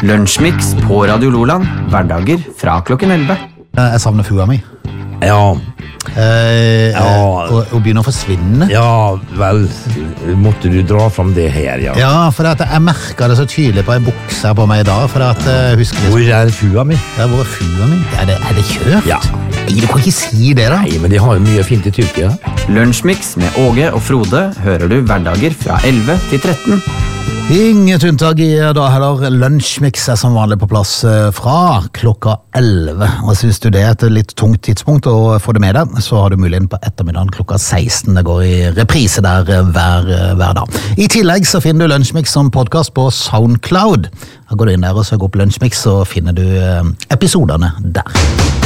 Lunsjmix på Radio Loland, hverdager fra klokken 11. Jeg savner fua mi. Ja. Og begynner å forsvinne. Ja, vel, måtte du dra fram det her, ja. Ja, for at jeg merket det så tydelig på en bukse på meg i dag, for at jeg husker liksom... Hvor fua mi? Ja, hvor fua mi? Er det kjørt? Ja. Nei, du kan ikke si det da. Nei, men de har jo mye fint i Tyrkia. Lunsjmix med Åge og Frode hører du hverdager fra 11 til 13. Inget unntak i da heller. Lunsjmix som vanlig på plass fra klokka 11. Og synes du det et litt tungt tidspunkt å få det med deg, så har du muligheten på ettermiddagen klokka 16. Det går i reprise der hver dag. I tillegg så finner du Lunsjmix som podcast på SoundCloud. Da går du inn der og søker opp Lunsjmix, så finner du episoderne der.